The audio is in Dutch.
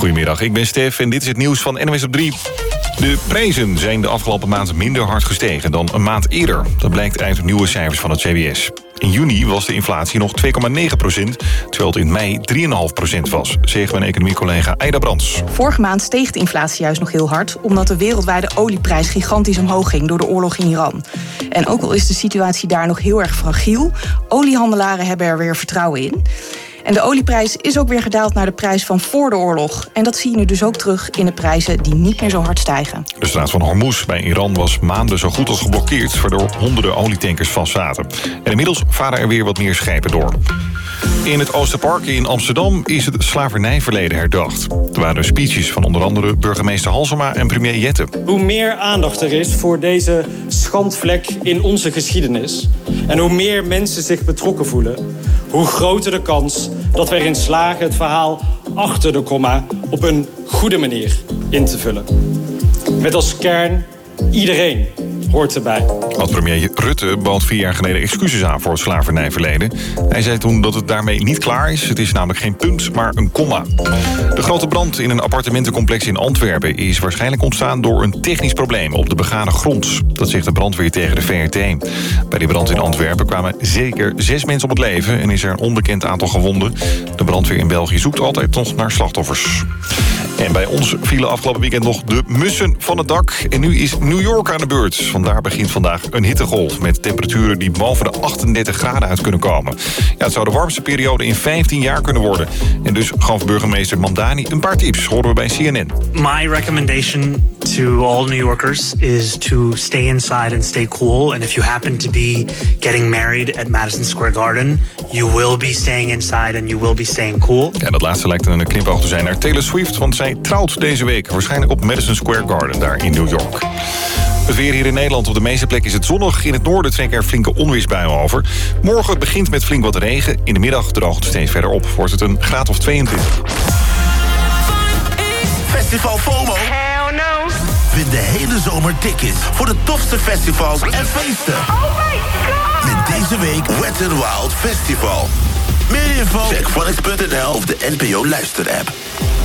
Goedemiddag, ik ben Stef en dit is het nieuws van NOS op 3. De prijzen zijn de afgelopen maand minder hard gestegen dan een maand eerder. Dat blijkt uit nieuwe cijfers van het CBS. In juni was de inflatie nog 2,9%, terwijl het in mei 3,5% was, zegt mijn economiecollega Aida Brands. Vorige maand steeg de inflatie juist nog heel hard, omdat de wereldwijde olieprijs gigantisch omhoog ging door de oorlog in Iran. En ook al is de situatie daar nog heel erg fragiel, oliehandelaren hebben er weer vertrouwen in. En de olieprijs is ook weer gedaald naar de prijs van voor de oorlog. En dat zie je nu dus ook terug in de prijzen die niet meer zo hard stijgen. De straat van Hormuz bij Iran was maanden zo goed als geblokkeerd, waardoor honderden olietankers vastzaten. En inmiddels varen er weer wat meer schepen door. In het Oosterpark in Amsterdam is het slavernijverleden herdacht. Er waren speeches van onder andere burgemeester Halsema en premier Jette. Hoe meer aandacht er is voor deze schandvlek in onze geschiedenis, en hoe meer mensen zich betrokken voelen, hoe groter de kans dat we erin slagen het verhaal achter de komma op een goede manier in te vullen. Met als kern: iedereen hoort erbij. Oud-premier Rutte bood 4 jaar geleden excuses aan voor het slavernijverleden. Hij zei toen dat het daarmee niet klaar is. Het is namelijk geen punt, maar een komma. De grote brand in een appartementencomplex in Antwerpen is waarschijnlijk ontstaan door een technisch probleem op de begane grond. Dat zegt de brandweer tegen de VRT. Bij die brand in Antwerpen kwamen zeker 6 mensen om het leven en is er een onbekend aantal gewonden. De brandweer in België zoekt altijd nog naar slachtoffers. En bij ons vielen afgelopen weekend nog de mussen van het dak. En nu is New York aan de beurt. Vandaar begint vandaag een hittegolf met temperaturen die boven de 38 graden uit kunnen komen. Ja, het zou de warmste periode in 15 jaar kunnen worden. En dus gaf burgemeester Mamdani een paar tips, horen we bij CNN. My recommendation to all New Yorkers is to stay inside and stay cool. And if you happen to be getting married at Madison Square Garden, you will be staying inside and you will be staying cool. Ja, dat laatste lijkt een knipoog te zijn naar Taylor Swift, want zij trouwt deze week waarschijnlijk op Madison Square Garden daar in New York. Het weer hier in Nederland. Op de meeste plekken is het zonnig. In het noorden trekken er flinke onweersbuien over. Morgen begint met flink wat regen. In de middag droogt het steeds verder op. Wordt het een graad of 22. Festival FOMO. Hell no. Win de hele zomer tickets voor de tofste festivals en feesten. Oh my god. Met deze week Wet n Wild Festival. Meer info? Check phonics.nl of de NPO luisterapp.